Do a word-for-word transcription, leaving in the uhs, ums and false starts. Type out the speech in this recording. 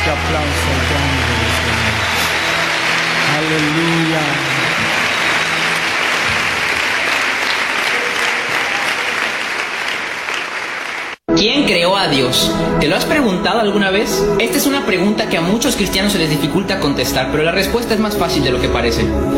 fuerte aplauso al nombre del Señor. Aleluya. ¿Quién creó a Dios? ¿Te lo has preguntado alguna vez? Esta es una pregunta que a muchos cristianos se les dificulta contestar, pero la respuesta es más fácil de lo que parece.